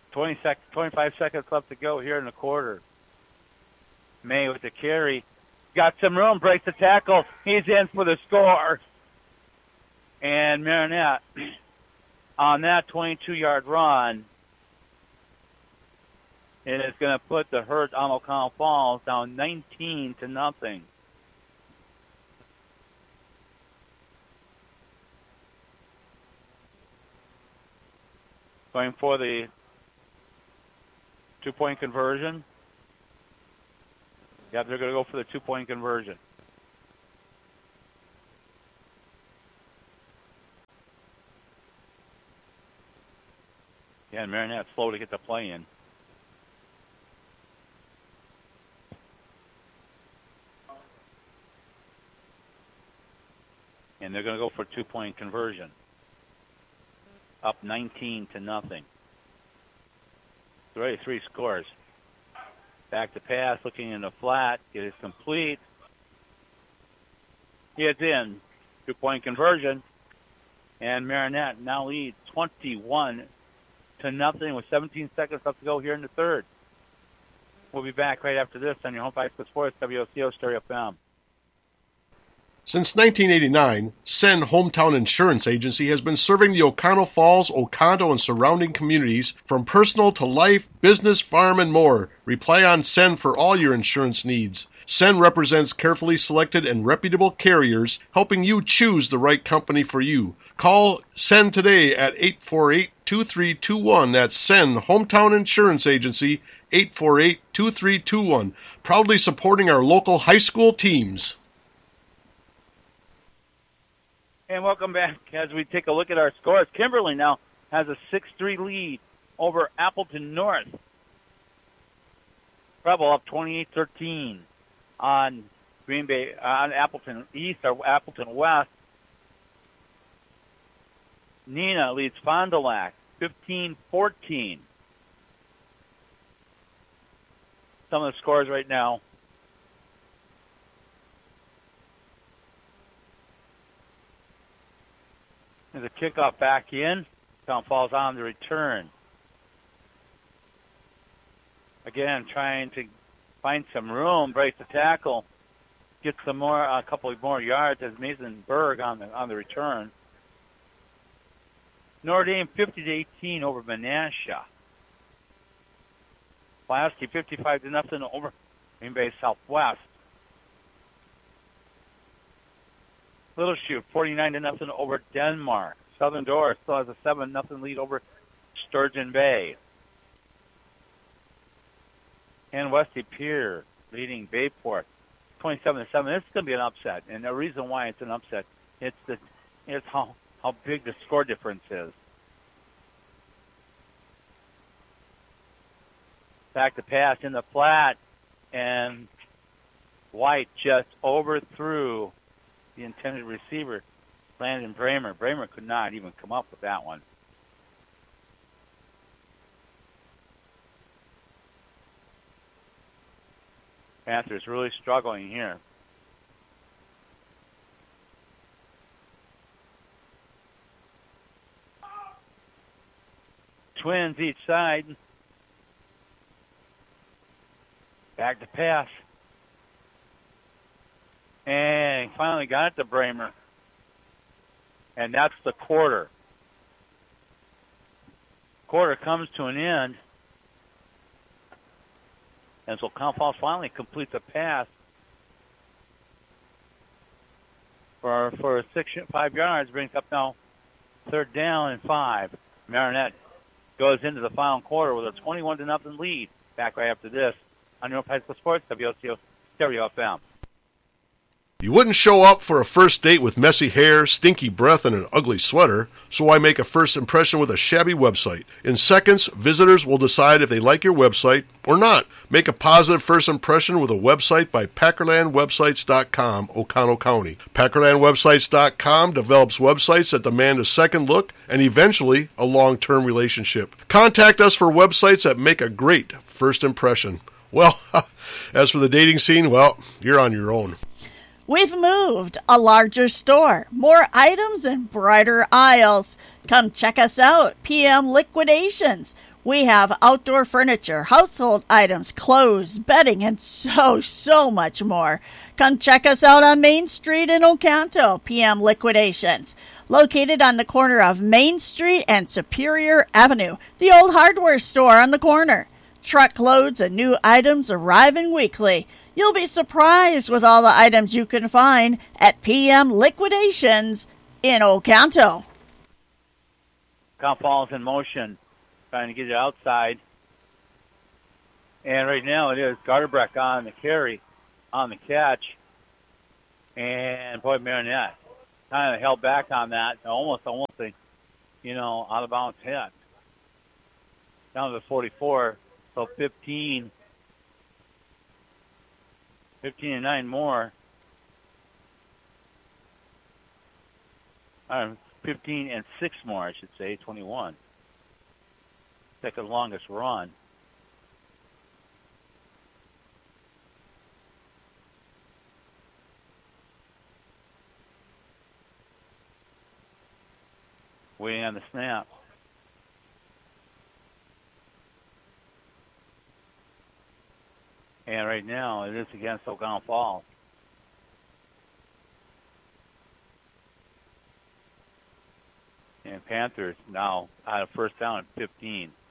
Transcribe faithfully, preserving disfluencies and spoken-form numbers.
twenty sec- twenty-five seconds left to go here in the quarter. May with the carry. Got some room, breaks the tackle. He's in for the score. And Marinette, on that twenty-two-yard run, it is going to put the Herd on O'Connell Falls down nineteen to nothing. Going for the two-point conversion. Yep, they're going to go for the two-point conversion. Yeah, and Marinette's slow to get the play in. And they're going to go for a two-point conversion. Up nineteen to nothing. Already three scores. Back to pass, looking in the flat. It is complete. It's in. Two-point conversion. And Marinette now leads twenty-one to nothing with seventeen seconds left to go here in the third. We'll be back right after this on your home five Sports, W O C O Stereo F M. Since nineteen eighty-nine, Sen Hometown Insurance Agency has been serving the O'Connell Falls, Oconto, and surrounding communities from personal to life, business, farm, and more. Rely on Sen for all your insurance needs. Sen represents carefully selected and reputable carriers, helping you choose the right company for you. Call Sen today at eight four eight, two three two one. That's Sen Hometown Insurance Agency, eight four eight, two three two one. Proudly supporting our local high school teams. And welcome back as we take a look at our scores. Kimberly now has a six three lead over Appleton North. Preble up twenty-eight thirteen on Green Bay, on Appleton East or Appleton West. Neenah leads Fond du Lac fifteen fourteen. Some of the scores right now. There's a kickoff back in. Town Falls on the return. Again, trying to find some room, break the tackle, get some more, a couple of more yards as Mason Berg on the on the return. Notre Dame fifty to eighteen over Menasha. Pulaski fifty-five to nothing over Green Bay Southwest. Little Chute forty-nine to nothing over Denmark. Southern Door still has a seven nothing lead over Sturgeon Bay. And Westy Pier leading Bayport twenty-seven to seven. This is going to be an upset, and the reason why it's an upset, it's the it's how how big the score difference is. Back to pass in the flat, and White just overthrew the intended receiver, Landon Bramer. Bramer could not even come up with that one. Panthers really struggling here. Twins each side. Back to pass. And finally got it to Bramer. And that's the quarter. Quarter comes to an end. And so O'Connell Falls finally completes a pass for for six, five yards, brings up now third down and five. Marinette goes into the final quarter with a twenty-one to nothing lead. Back right after this on your High School Sports, W O C O Stereo F M. You wouldn't show up for a first date with messy hair, stinky breath, and an ugly sweater, so why make a first impression with a shabby website? In seconds, visitors will decide if they like your website or not. Make a positive first impression with a website by Packerland Websites dot com, Oconto County. Packerland Websites dot com develops websites that demand a second look and eventually a long-term relationship. Contact us for websites that make a great first impression. Well, as for the dating scene, well, you're on your own. We've moved, a larger store, more items and brighter aisles. Come check us out, P M Liquidations. We have outdoor furniture, household items, clothes, bedding, and so, so much more. Come check us out on Main Street in Oconto, P M Liquidations. Located on the corner of Main Street and Superior Avenue, the old hardware store on the corner. Truckloads of new items arriving weekly. You'll be surprised with all the items you can find at P M Liquidations in Oconto. Comp Falls in motion, trying to get it outside. And right now it is Garterbreck on the carry, on the catch. And Point Marinette kind of held back on that. Almost, almost a, you know, out of bounds hit. Down to the forty-four. So fifteen. fifteen and nine more. Uh, fifteen and six more, I should say, twenty-one. Second longest run. Waiting on the snap. And right now, it is against Oconto Falls. And Panthers now out of first down at fifteen.